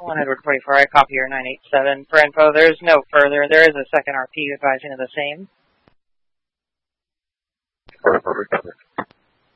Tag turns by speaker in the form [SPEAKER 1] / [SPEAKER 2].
[SPEAKER 1] 1 Edward 44, I copy your 987. For info, there is no further. There is a second RP advising of the same.
[SPEAKER 2] Perfect.